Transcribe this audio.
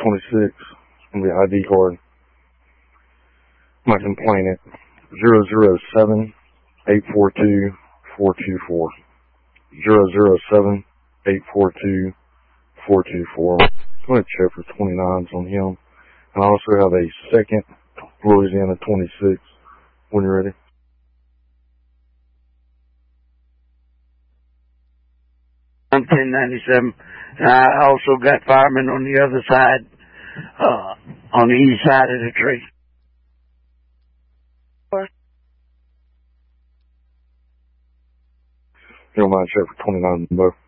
26. It's going to be ID card. My complainant, 007-842-424. 007-842-424. I'm going to check for 29s on him. And I also have a second Louisiana 26 when you're ready. I'm 1097. I also got firemen on the other side, on the east side of the tree. You don't mind check for 29 both.